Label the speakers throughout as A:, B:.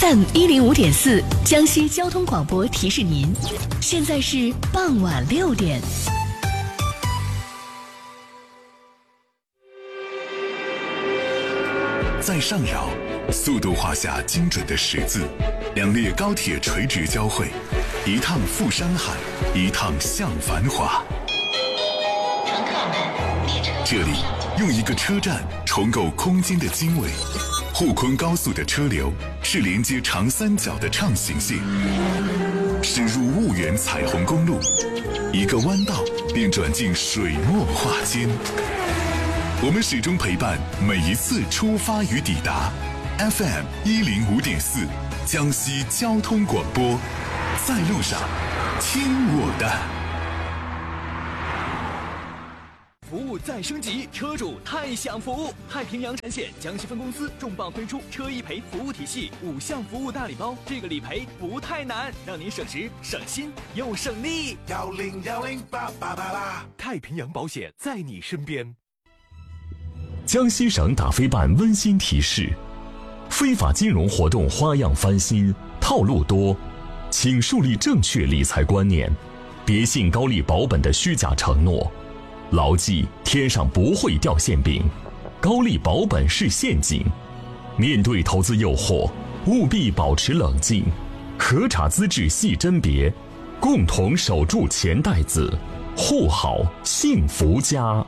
A: FM 105.4，江西交通广播提示您，现在是傍晚6点。
B: 在上饶，速度画下精准的十字，两列高铁垂直交汇，一趟赴山海，一趟向繁华。这里用一个车站重构空间的经纬，沪昆高速的车流是连接长三角的畅行线，驶入婺源彩虹公路，一个弯道便转进水墨画间。我们始终陪伴每一次出发与抵达。FM 105.4，江西交通广播，在路上，听我的。
C: 服务再升级，车主太享福！太平洋产险江西分公司重磅推出车一赔服务体系5项服务大礼包，这个理赔不太难，让您省时省心又省力。1010888，太平洋保险在你身边。
D: 江西省打非办温馨提示：非法金融活动花样翻新，套路多，请树立正确理财观念，别信高利保本的虚假承诺。牢记天上不会掉馅饼，高利保本是陷阱。面对投资诱惑，务必保持冷静，核查资质细甄别，共同守住钱袋子，护好幸福家。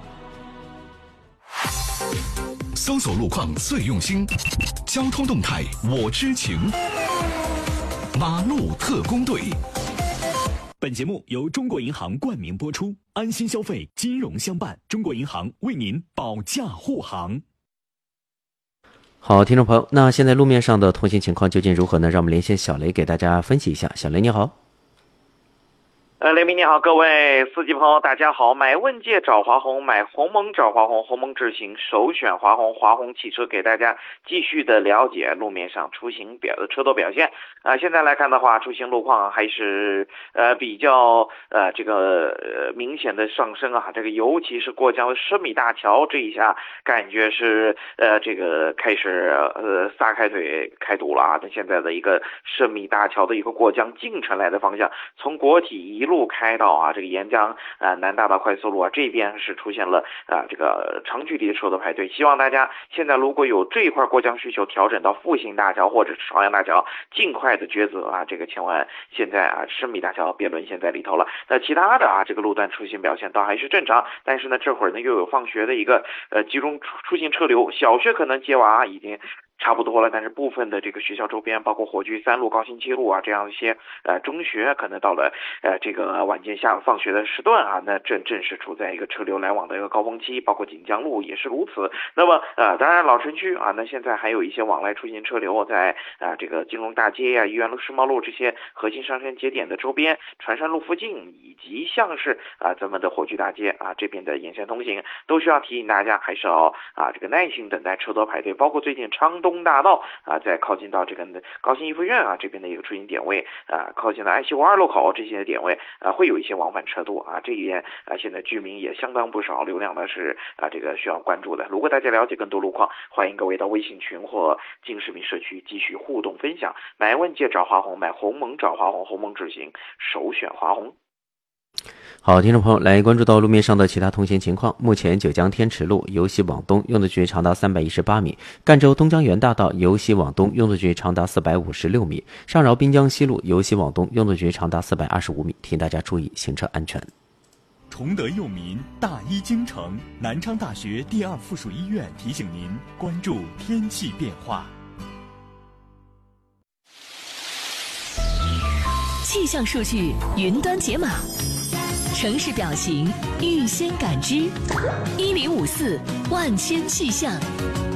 E: 搜索路况最用心，交通动态我知情，马路特工队。
C: 本节目由中国银行冠名播出，安心消费，金融相伴，中国银行为您保驾护航。
F: 好，听众朋友，那现在路面上的通行情况究竟如何呢？让我们连线小雷给大家分析一下。小雷你好。
G: 雷鸣你好，各位司机朋友大家好。买问界找华虹，买鸿蒙找华虹，鸿蒙智行首选华虹。华虹汽车给大家继续的了解路面上出行车多表现。现在来看的话，出行路况还是比较明显的上升啊。这个尤其是过江10米大桥这一下，感觉是开始撒开腿开堵了啊。那现在的一个10米大桥的一个过江进城来的方向，从国体一路开到这个沿江南大道快速路这边是出现了这个长距离的车的排队。希望大家现在如果有这一块过江需求，调整到复兴大桥或者是朝阳大桥，尽快的抉择啊。这个千万现在10米大桥别沦陷在里头了。那其他的这个路段出行表现倒还是正常，但是呢这会儿呢又有放学的一个集中出行车流，小学可能接娃已经差不多了，但是部分的这个学校周边，包括火炬3路、高新7路这样一些中学，可能到了这个晚间放学的时段那正是处在一个车流来往的一个高峰期，包括锦江路也是如此。那么当然老城区那现在还有一些往来出行车流在这个金融大街愚园路、世贸路这些核心商圈节点的周边，船山路附近，以及像是咱们的火炬大街这边的沿线通行，都需要提醒大家还是要这个耐心等待车多排队。包括最近昌东大道在靠近到这个高新医学院这边的一个出行点位靠近了爱西湖2路口这些点位会有一些往返车多这一点现在居民也相当不少，流量呢是这个需要关注的。如果大家了解更多路况，欢迎各位到微信群或金市民社区继续互动分享。买问界找华虹，买鸿蒙找华虹，鸿蒙智行首选华虹。
F: 好，听众朋友，来关注到路面上的其他通行情况。目前九江天池路由西往东用的距离长达318米，赣州东江源大道由西往东用的距离长达456米，上饶滨江西路由西往东用的距离长达425米，提醒大家注意行车安全。
C: 崇德佑民，大医京城，南昌大学第2附属医院提醒您关注天气变化。
A: 气象数据云端解码，城市表情预先感知，1054万千气象。